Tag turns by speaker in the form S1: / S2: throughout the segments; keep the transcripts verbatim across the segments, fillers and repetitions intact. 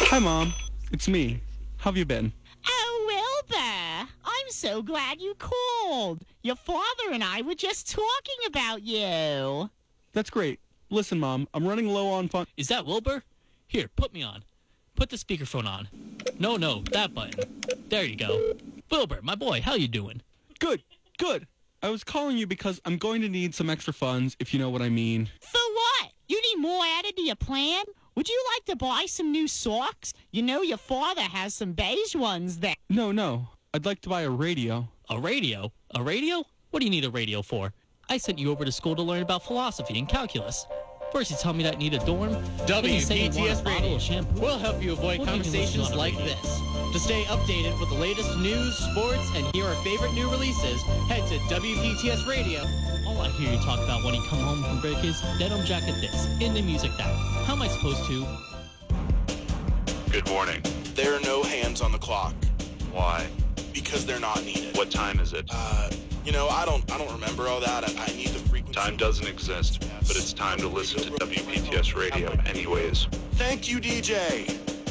S1: Hi, Mom. It's me. How have you been?
S2: Oh, Wilbur. I'm so glad you called. Your father and I were just talking about you.
S1: That's great. Listen, Mom, I'm running low on fun.
S3: Is that Wilbur? Here, put me on. Put the speakerphone on. No, no, that button. There you go. Wilbur, my boy, how you doing?
S1: Good, good. I was calling you because I'm going to need some extra funds, if you know what I mean.
S2: For what? You need more added to your plan? Would you like to buy some new socks? You know your father has some beige ones there.
S1: No, no. I'd like to buy a radio.
S3: A radio? A radio? What do you need a radio for? I sent you over to school to learn about philosophy and calculus. First you tell me that you need a dorm.
S4: W
S3: then you say you
S4: P T
S3: want
S4: S
S3: a bottle
S4: Radio
S3: of shampoo.
S4: will help you avoid
S3: What do you can listen
S4: conversations
S3: on a
S4: like
S3: radio?
S4: this. To stay updated with the latest news, sports, and hear our favorite new releases, head to W P T S Radio.
S3: All I hear you talk about when you come home from break is Denim Jacket this, indie music that. How am I supposed to?
S5: Good morning.
S6: There are no hands on the clock
S5: Why?
S6: because they're not needed.
S5: What time is it?
S6: Uh, you know, I don't, I don't remember all that. I, I need the frequency.
S5: Time doesn't exist, but it's time to listen to W P T S Radio anyways.
S6: Thank you, D J.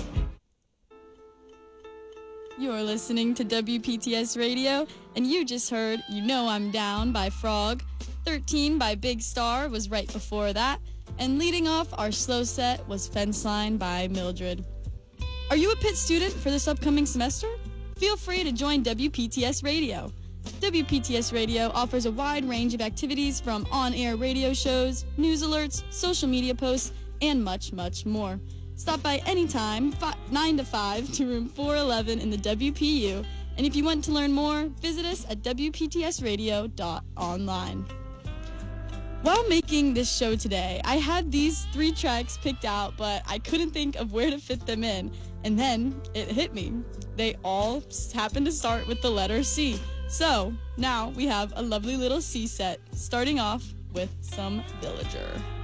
S7: You're listening to W P T S Radio, and you just heard You Know I'm Down by Frog. thirteen by Big Star was right before that, and leading off our slow set was Fence Line by Mildred. Are you a Pitt student for this upcoming semester? Feel free to join W P T S Radio. W P T S Radio offers a wide range of activities from on-air radio shows, news alerts, social media posts, and much, much more. Stop by anytime, nine to five, to room four eleven in the W P U. And if you want to learn more, visit us at w p t s radio dot online. While making this show today, I had these three tracks picked out, but I couldn't think of where to fit them in. And then it hit me. They all happen to start with the letter C. So now we have a lovely little C set, starting off with some Villager.